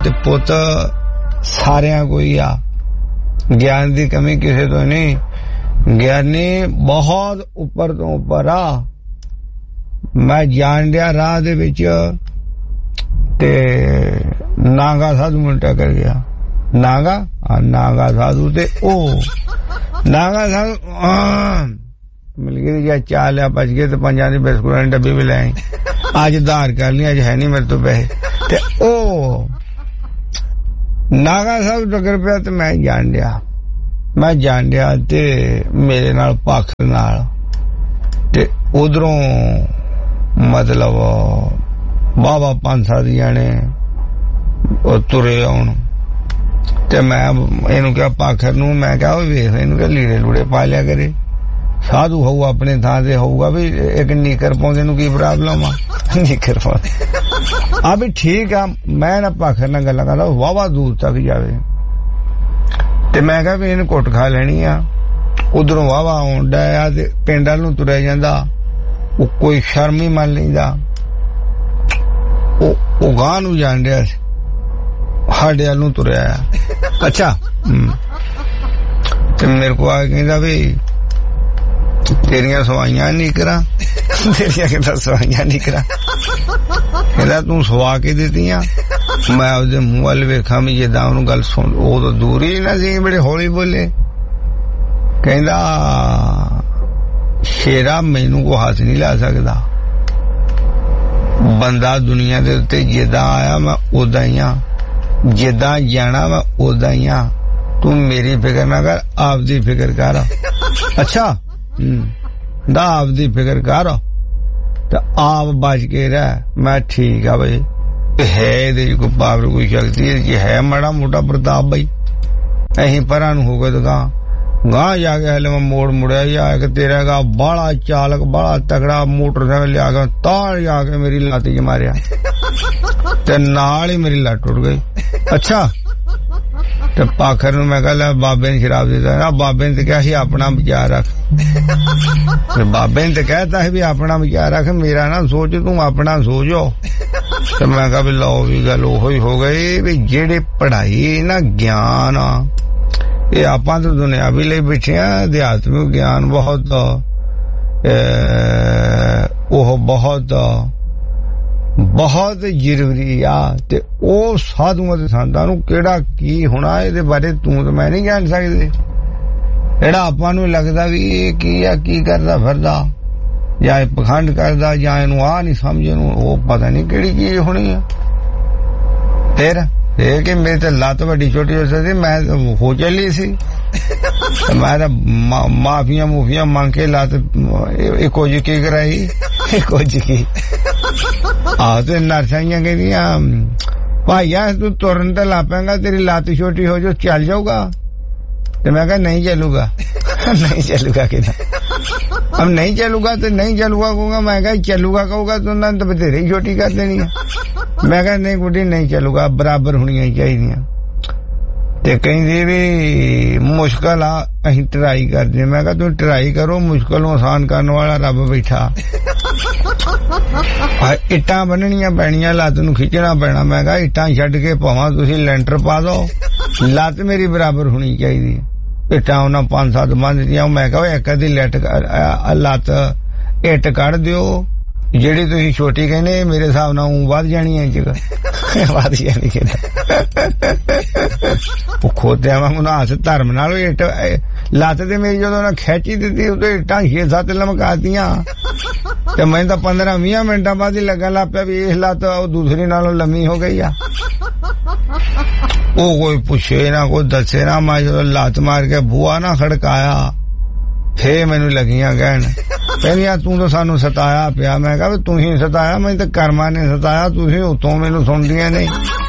ते पुत सारियां कोई आ, ज्ञान दी कमी किसे तो नहीं, ज्ञानी बहुत उपर तो उपर आ। मैं जान दिया राह दे विच ते नागा साधु मैनूं टक्कर गया। नागा साधु ते ओ नागा साधु मिल गई या चाह लिया, बच गए तो 5 दी बिस्कुट की डब्बी भी ले आई, अज धार कर ली, अज है नहीं मेरे तो पैसे ते ओ नागा साधु टक्कर पिया ते मैं जान दिया ते मेरे नाल पाखर नाल ते उधरों मतलब बाबा 5-7 जने तुरे आउण ते मैं इनू क्या पाखर नू मैं क्या वेख इनू क्या लीड़े लूड़े पा लिया करे, साधु होऊ अपने थां ते होऊगा भी एक नीकर पाउंदे नू की प्रॉब्लम आ, नीकर पाउंदे आ भी ठीक आ। मैं ना पाखर नाल गल्लां करदा वावा दूर तक जावे ते मैं कहा भी इन्हें घुट खा लेनी आ, उधरों वावा आउंदा आ ते पिंड वाल नू तुरिया जांदा, वो कोई शर्म ही मान लैंदा, वो गां नू जाण दिया साडे वाल नू तुरिया आ। अच्छा ते मेरे को आ कहंदा भी तेरियां सवाइयां नहीं करा, तेरियां कहंदा सवाइयां नहीं करा, कहंदा तू सवा के दित्तियां। मैं उसदे मुंह वाल वेखा भी जिद्दां ओनू गल सुन, वो तो दूर ही ना सी, बड़े हौली बोले, कहंदा शेरा मैनू को हाथ नहीं ला सकदा, बंदा दुनिया दे उत्ते जिद्दां आया मैं उदां ही आ, जिद्दां जाना मैं उदां ही आ, तू मेरी फिक्र ना कर, आपदी फिक्र कर। अच्छा दा आपदी फिक्र कर ते आप बच के रह। मैं ठीक है भाई, है इहदे कोई पावर कोई शक्ति है माड़ा मोटा प्रताप भाई, अहीं परां नूं हो गए तो गां जाके हले मैं मोड़ मुड़िया या कि तेरा का बड़ा चालक बड़ा तगड़ा मोटरसाइकिल लिया के ताड़ जाके मेरी लात च मारिया ते नाल ही मेरी लत टुट गई। अच्छा ते पाखर नूं मैं कहा बाबे ने शराब दिता ना, बाबे ने कहा अपना विचार रख, बाबे ने कहता है भी अपना विचार रख, मेरा ना सोच, तू अपना सोचो। तो मैं कहा भी लो भी गल ओही हो गई भी जेड़ी पढ़ाई ना ज्ञान आ ये आपां तो दुनियावी ले बैठे आ, अध्यात्मिक ज्ञान बहुत ओह बहुत जरूरी आ ते ओ साधुआं ते संतां नूं केड़ा की होना इहदे बारे तू तो मैं नहीं जान सकदे। जेड़ा आपां नूं लगदा भी ਇਹ ਕੀ ਆ ਕੀ करदा फिरदा ਜਾਂ ਇਹ ਪਖੰਡ करदा ਜਾਂ ਇਹਨੂੰ ਆ नहीं समझे नूं ਉਹ पता नहीं ਕਿਹੜੀ चीज होनी आ। फिर ਇਹ कि मेरी तो लत बड़ी छोटी हो सकती, मैं हो चली सी मैं माफिया मूफिया मांग के लत इको जी की कराई, इको जी की तो नर्साइयां कहदियां भाईया तू तुरन तो ला पेगा, तेरी लत छोटी हो जो चल जाऊगा, तो मैं कहा नहीं चलूगा नहीं चलूगा कि अब नहीं चलूगा तो नहीं चलूगा कहूंगा, मैं कहा चलूगा कहूंगा तो उन्होंने तो बथेरी छोटी कर देनी है। मैं कहा नहीं गुड्डी नहीं चलूगा, बराबर होनी चाहिए। ते कहती भी मुश्किल आ अं ट्राई करते, मैं कहा तुम ट्राई करो, मुश्किल आसान करने वाला रब बैठा। इट्टां बननियां पैनियां, लत नूं खिंचना पैना, मैं कहा इट्टां छड्ड के भावां तुसीं लैंटर पा दो, लत मेरी बराबर होनी चाहिए। इट्टां उन्हां 5-7 बंद दियां, मैं कहा एक अद्धी लत इट कढ़ दिओ, जेड़ी तुसीं छोटी कहने मेरे हिसाब नाल वध जानी है वध जानी खोतिया वांगू ना हस धर्म नाल इट लत ते मेरी जदों ना खिंची दित्ती उते इट्टां 6-7 लमकातियां ते मैं तो 15-20 मिनटां बाद ही लगन लग पिया भी इस लत दूसरी नालों लम्मी हो गई आ। वो कोई पूछे ना कोई दसे ना, मैं जो लत मार के बूहा ना खड़काया फिर मैनू लगियां कहन कहदियां तू तो सानू सताया पिया। मैं कहा तू ही सताया, मैं तो कर्मा ने सताया, तुसीं उत्तों मैनू सुनदियां नहीं।